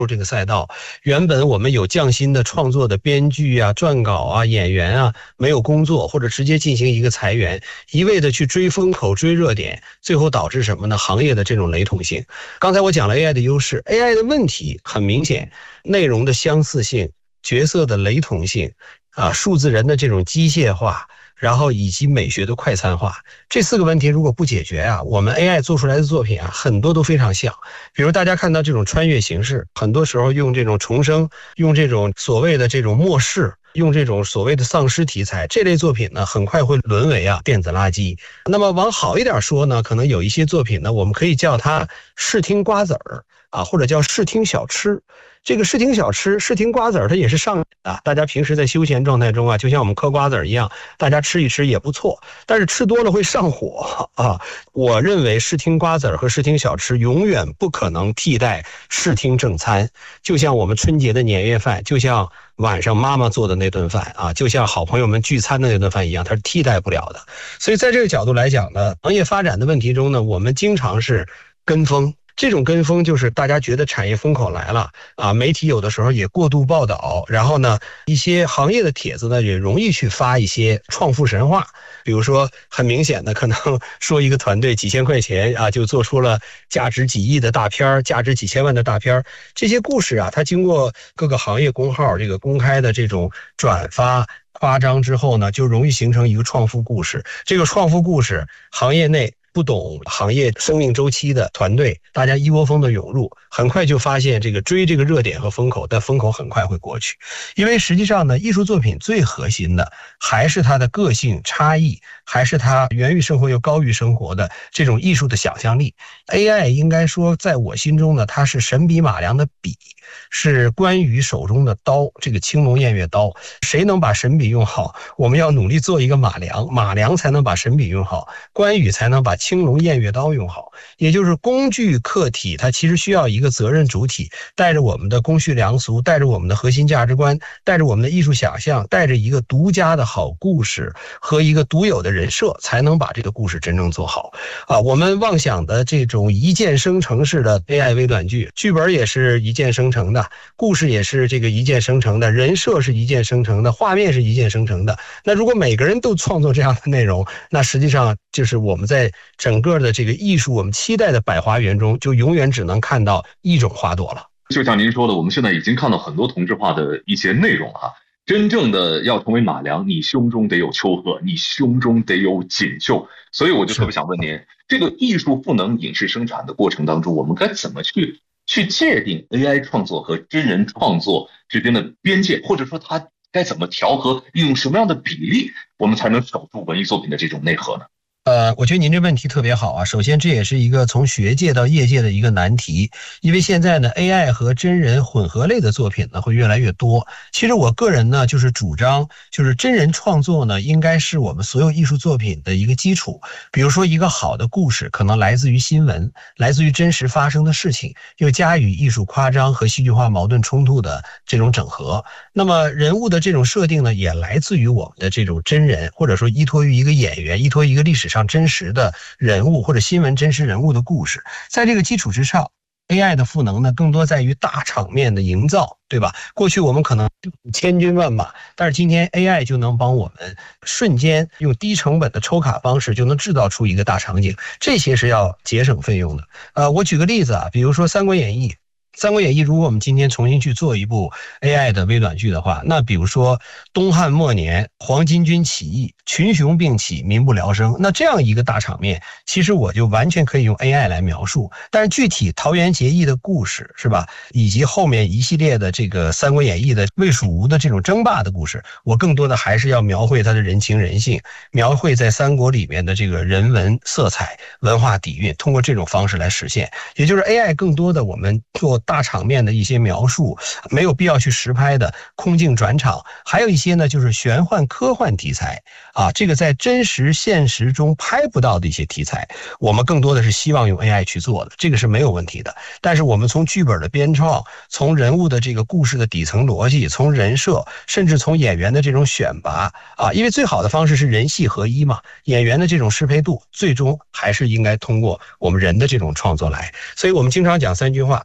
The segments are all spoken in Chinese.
入这个赛道，原本我们有匠心的创作的编剧啊、撰稿啊、演员啊，没有工作或者直接进行一个裁员，一味的去追风口、追热点，最后导致什么呢？行业的这种雷同性。刚才我讲了 AI 的优势 ，AI 的问题很明显，内容的相似性、角色的雷同性啊、数字人的这种机械化。然后以及美学的快餐化，这4个问题如果不解决啊，我们 AI 做出来的作品啊，很多都非常像。比如大家看到这种穿越形式，很多时候用这种重生，用这种所谓的这种末世，用这种所谓的丧尸题材，这类作品呢，很快会沦为电子垃圾。那么往好一点说呢，可能有一些作品呢，我们可以叫它视听瓜子儿啊，或者叫视听小吃。这个视听小吃、视听瓜子儿，它也是上瘾的。大家平时在休闲状态中啊，就像我们嗑瓜子儿一样，大家吃一吃也不错。但是吃多了会上火啊。我认为视听瓜子儿和视听小吃永远不可能替代视听正餐。就像我们春节的年夜饭，就像晚上妈妈做的那顿饭啊，就像好朋友们聚餐的那顿饭一样，它是替代不了的。所以在这个角度来讲呢，行业发展的问题中呢，我们经常是跟风。这种跟风就是大家觉得产业风口来了啊，媒体有的时候也过度报道，然后呢，一些行业的帖子呢也容易去发一些创富神话，比如说很明显的可能说一个团队几千块钱啊就做出了价值几亿的大片，价值几千万的大片，这些故事啊，它经过各个行业公号这个公开的这种转发夸张之后呢，就容易形成一个创富故事。这个创富故事，行业内不懂行业生命周期的团队，大家一窝蜂的涌入，很快就发现这个追这个热点和风口，但风口很快会过去。因为实际上呢，艺术作品最核心的还是它的个性差异，还是它源于生活又高于生活的这种艺术的想象力。AI 应该说在我心中呢，它是神笔马良的笔，是关羽手中的刀，这个青龙偃月刀。谁能把神笔用好，我们要努力做一个马良，马良才能把神笔用好，关羽才能把青龙偃月刀用好。也就是工具客体它其实需要一个责任主体，带着我们的公序良俗，带着我们的核心价值观，带着我们的艺术想象，带着一个独家的好故事和一个独有的人设，才能把这个故事真正做好啊。我们妄想的这种一键生成式的 AI 微短剧，剧本也是一键生成的，故事也是这个一键生成的，人设是一键生成的，画面是一键生成的。那如果每个人都创作这样的内容，那实际上就是我们在整个的这个艺术我们期待的百花园中，就永远只能看到一种花朵了。 就像您说的，我们现在已经看到很多同质化的一些内容哈。真正的要成为马良，你胸中得有丘壑，你胸中得有锦绣。所以我就特别想问您，这个艺术赋能影视生产的过程当中，我们该怎么去界定 AI 创作和真人创作之间的边界，或者说它该怎么调和，利用什么样的比例，我们才能守住文艺作品的这种内核呢？ 我觉得您这问题特别好啊。首先，这也是一个从学界到业界的一个难题，因为现在呢 ，AI 和真人混合类的作品呢会越来越多。其实我个人呢就是主张，就是真人创作呢应该是我们所有艺术作品的一个基础。比如说一个好的故事可能来自于新闻，来自于真实发生的事情，又加以艺术夸张和戏剧化矛盾冲突的这种整合。那么人物的这种设定呢，也来自于我们的这种真人，或者说依托于一个演员，依托于一个历史上真实的人物或者新闻真实人物的故事。在这个基础之上， AI 的赋能呢，更多在于大场面的营造，对吧？过去我们可能千军万马，但是今天 AI 就能帮我们瞬间用低成本的抽卡方式就能制造出一个大场景，这些是要节省费用的。我举个例子啊，比如说《三国演义》。三国演义如果我们今天重新去做一部 AI 的微短剧的话，那比如说东汉末年黄巾军起义，群雄并起，民不聊生，那这样一个大场面，其实我就完全可以用 AI 来描述。但是具体桃园结义的故事，是吧，以及后面一系列的这个三国演义的魏蜀吴的这种争霸的故事，我更多的还是要描绘它的人情人性，描绘在三国里面的这个人文色彩、文化底蕴，通过这种方式来实现。也就是 AI 更多的我们做大场面的一些描述，没有必要去实拍的空镜转场，还有一些呢就是玄幻科幻题材啊，这个在真实现实中拍不到的一些题材，我们更多的是希望用 AI 去做的，这个是没有问题的。但是我们从剧本的编创，从人物的这个故事的底层逻辑，从人设，甚至从演员的这种选拔啊，因为最好的方式是人戏合一嘛，演员的这种适配度最终还是应该通过我们人的这种创作来。所以我们经常讲三句话，这个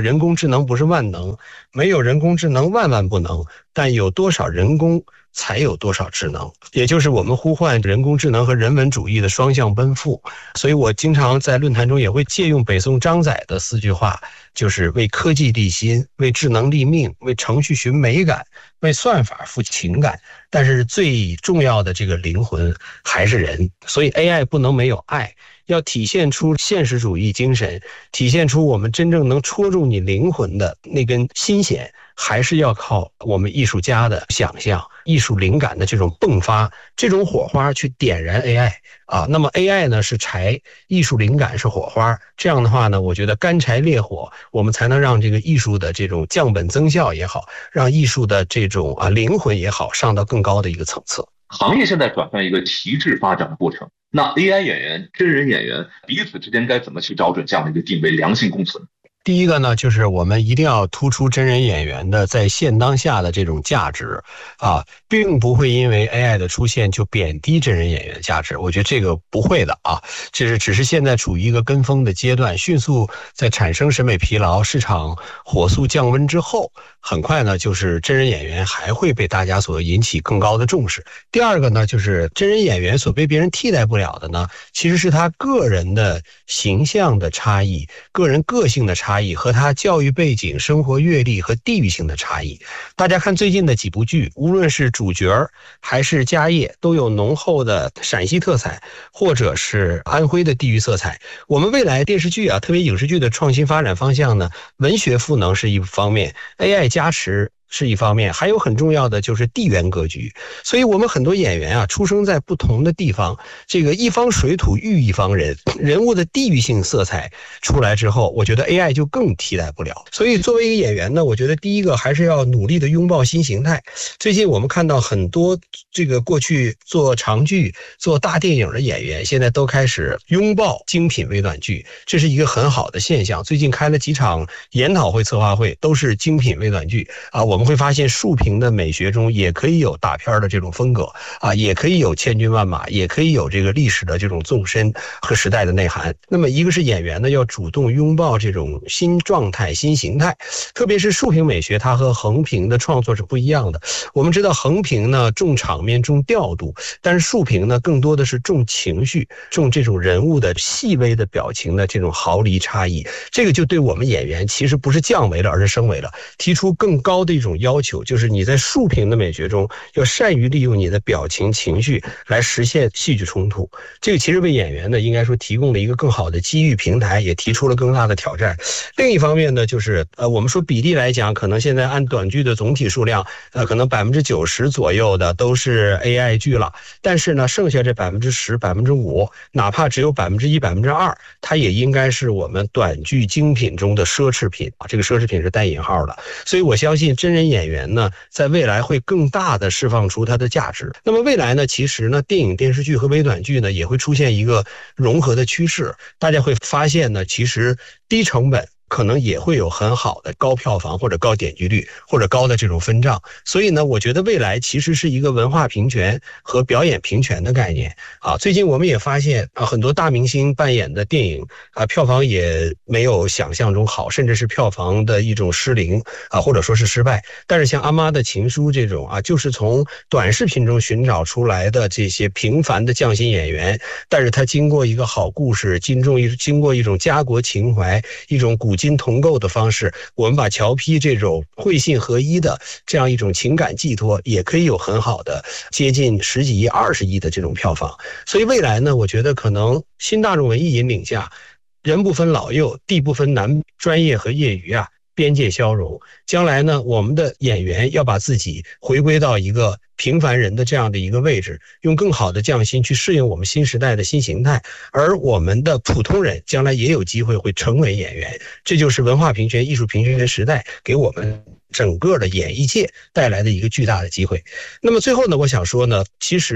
人工智能不是万能，没有人工智能万万不能，但有多少人工才有多少智能，也就是我们呼唤人工智能和人文主义的双向奔赴。所以我经常在论坛中也会借用北宋张载的4句话，就是为科技立心，为智能立命，为程序寻美感，为算法赋情感。但是最重要的这个灵魂还是人，所以 AI 不能没有爱，要体现出现实主义精神，体现出我们真正能戳中你灵魂的那根心弦，还是要靠我们艺术家的想象、艺术灵感的这种迸发，这种火花去点燃 AI 啊。那么 AI 呢是柴，艺术灵感是火花，这样的话呢，我觉得干柴烈火，我们才能让这个艺术的这种降本增效也好，让艺术的这种灵魂也好，上到更高的一个层次。 行业现在转向一个提质发展的过程，那 AI 演员、真人演员彼此之间该怎么去找准这样的一个定位，良性共存？ 第一个呢，就是我们一定要突出真人演员的在现当下的这种价值啊，并不会因为 AI 的出现就贬低真人演员的价值，我觉得这个不会的啊，这只是现在处于一个跟风的阶段，迅速在产生审美疲劳、市场火速降温之后，很快呢，就是真人演员还会被大家所引起更高的重视。第二个呢，就是真人演员所被别人替代不了的呢，其实是他个人的形象的差异、个人个性的差异和他教育背景、生活阅历和地域性的差异。大家看最近的几部剧，无论是主角还是家业，都有浓厚的陕西特彩，或者是安徽的地域色彩。我们未来电视剧特别影视剧的创新发展方向呢，文学赋能是一方面， AI 加持是一方面，还有很重要的就是地缘格局。所以我们很多演员出生在不同的地方，这个一方水土育一方人，人物的地域性色彩出来之后，我觉得 AI 就更替代不了。所以作为一个演员呢，我觉得第一个还是要努力的拥抱新形态。最近我们看到很多这个过去做长剧、做大电影的演员，现在都开始拥抱精品微短剧，这是一个很好的现象。最近开了几场研讨会、策划会，都是精品微短剧我们会发现竖屏的美学中也可以有大片的这种风格也可以有千军万马，也可以有这个历史的这种纵深和时代的内涵。那么一个是演员呢，要主动拥抱这种新状态、新形态，特别是竖屏美学，它和横屏的创作是不一样的。我们知道横屏呢重场面、重调度，但是竖屏呢更多的是重情绪、重这种人物的细微的表情的这种毫厘差异。这个就对我们演员其实不是降维了，而是升维了，提出更高的一种要求，就是你在竖屏的美学中要善于利用你的表情、情绪来实现戏剧冲突。这个其实为演员呢，应该说提供了一个更好的机遇平台，也提出了更大的挑战。另一方面呢，就是我们说比例来讲，可能现在按短剧的总体数量，可能90%左右的都是 AI 剧了，但是呢，剩下这10%、5%，哪怕只有1%、2%，它也应该是我们短剧精品中的奢侈品这个奢侈品是带引号的。所以我相信真人演员呢，在未来会更大的释放出它的价值。那么未来呢，其实呢，电影、电视剧和微短剧呢，也会出现一个融合的趋势。大家会发现呢，其实低成本可能也会有很好的高票房或者高点击率或者高的这种分账。所以呢，我觉得未来其实是一个文化平权和表演平权的概念最近我们也发现很多大明星扮演的电影票房也没有想象中好，甚至是票房的一种失灵或者说是失败。但是像阿妈的情书这种就是从短视频中寻找出来的这些平凡的匠心演员，但是他经过一个好故事，经过一种家国情怀，一种古今同构的方式，我们把乔批这种会信合一的这样一种情感寄托，也可以有很好的接近10几亿、20亿的这种票房。所以未来呢，我觉得可能新大众文艺引领下，人不分老幼，地不分男专业和业余边界消融。将来呢，我们的演员要把自己回归到一个平凡人的这样的一个位置，用更好的匠心去适应我们新时代的新形态，而我们的普通人将来也有机会会成为演员。这就是文化平权、艺术平权时代给我们整个的演艺界带来的一个巨大的机会。那么最后呢，我想说呢，其实呢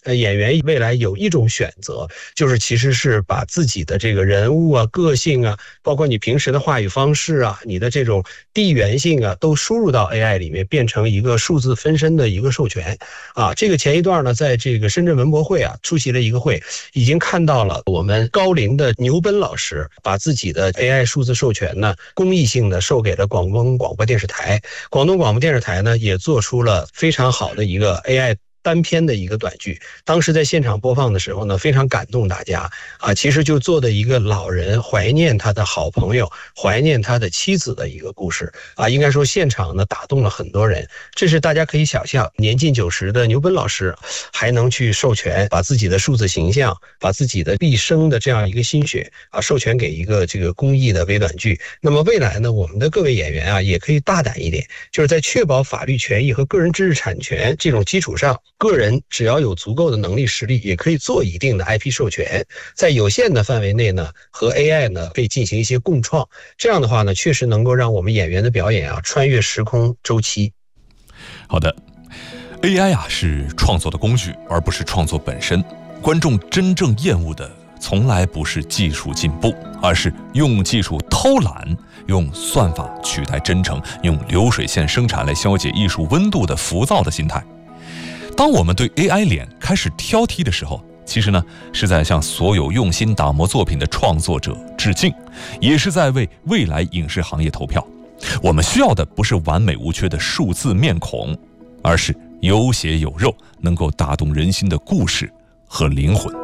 演员未来有一种选择，就是其实是把自己的这个人物啊、个性啊，包括你平时的话语方式啊、你的这种地缘性啊，都输入到 AI 里面，变成一个数字分身的一个授权啊。这个前一段呢，在这个深圳文博会啊出席了一个会，已经看到了我们高龄的牛奔老师把自己的 AI 数字授权呢，公益性的授给了广东广播电视台。广东广播电视台呢，也做出了非常好的一个 AI单篇的一个短剧，当时在现场播放的时候呢，非常感动大家啊。其实就做的一个老人怀念他的好朋友，怀念他的妻子的一个故事啊。应该说现场呢打动了很多人，这是大家可以想象，年近90的牛奔老师还能去授权，把自己的数字形象，把自己的毕生的这样一个心血啊，授权给一个这个公益的微短剧。那么未来呢，我们的各位演员啊，也可以大胆一点，就是在确保法律权益和个人知识产权这种基础上，个人只要有足够的能力实力，也可以做一定的 IP 授权，在有限的范围内呢，和 AI 呢可以进行一些共创。这样的话呢，确实能够让我们演员的表演啊穿越时空周期。 好的 ，AI 啊是创作的工具，而不是创作本身。观众真正厌恶的从来不是技术进步，而是用技术偷懒，用算法取代真诚，用流水线生产来消解艺术温度的浮躁的心态。当我们对 AI 脸开始挑剔的时候，其实呢是在向所有用心打磨作品的创作者致敬，也是在为未来影视行业投票。我们需要的不是完美无缺的数字面孔，而是有血有肉，能够打动人心的故事和灵魂。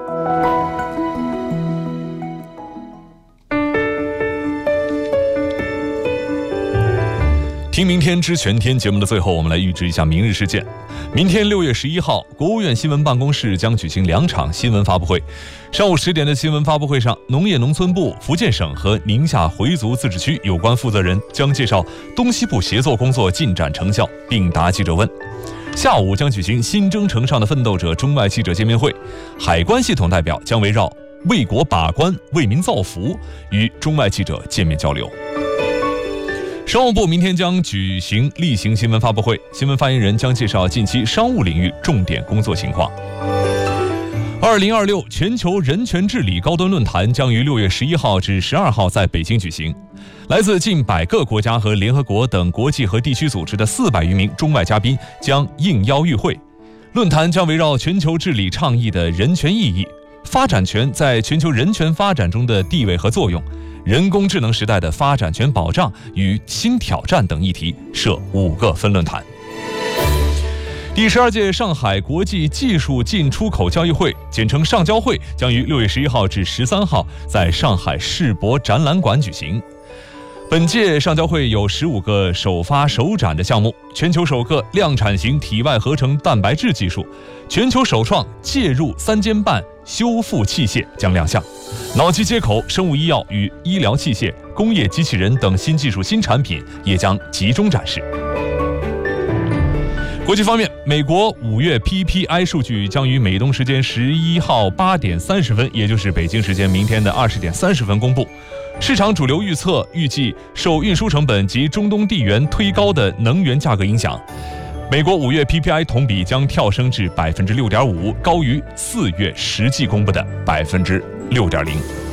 听明天知全天节目的最后，我们来预知一下明日事件。明天6月11号，国务院新闻办公室将举行2场新闻发布会。上午10点的新闻发布会上，农业农村部、福建省和宁夏回族自治区有关负责人将介绍东西部协作工作进展成效，并答记者问。下午将举行新征程上的奋斗者中外记者见面会，海关系统代表将围绕为国把关、为民造福与中外记者见面交流。商务部明天将举行例行新闻发布会，新闻发言人将介绍近期商务领域重点工作情况。2026全球人权治理高端论坛将于6月11号至12号在北京举行，来自近100个国家和联合国等国际和地区组织的400余名中外嘉宾将应邀与会。论坛将围绕全球治理倡议的人权意义、发展权在全球人权发展中的地位和作用、人工智能时代的发展权保障与新挑战等议题，设5个分论坛。第12届上海国际技术进出口交易会，简称上交会，将于6月11号至13号在上海世博展览馆举行。本届上交会有15个首发首展的项目，全球首个量产型体外合成蛋白质技术，全球首创介入3间半修复器械将亮相，脑机接口、生物医药与医疗器械、工业机器人等新技术新产品也将集中展示。国际方面，美国5月 PPI 数据将于美东时间11号8点30分，也就是北京时间明天的20点30分公布。市场主流预计受运输成本及中东地缘推高的能源价格影响，美国5月 PPI 同比将跳升至 6.5%， 高于4月实际公布的 6.0%。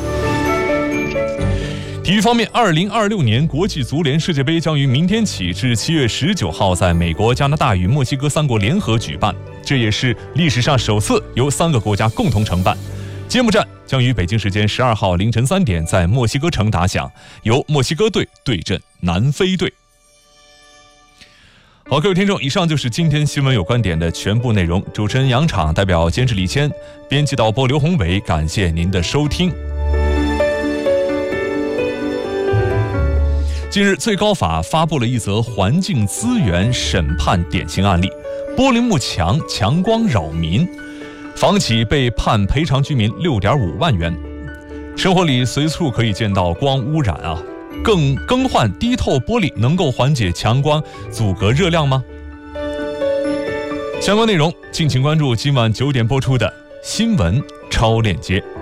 体育方面，2026年国际足联世界杯将于明天起至7月19号在美国、加拿大与墨西哥3国联合举办，这也是历史上首次由3个国家共同承办。揭幕战将于北京时间12号凌晨3点在墨西哥城打响，由墨西哥队对阵南非队。好，各位听众，以上就是今天新闻有观点的全部内容。主持人杨昶代表监制李谦，编辑导播刘宏伟，感谢您的收听。近日，最高法发布了一则环境资源审判典型案例：玻璃幕墙强光扰民，房企被判赔偿居民6.5万元。生活里随处可以见到光污染啊，更换低透玻璃能够缓解强光阻隔热量吗？相关内容敬请关注今晚9点播出的新闻超链接。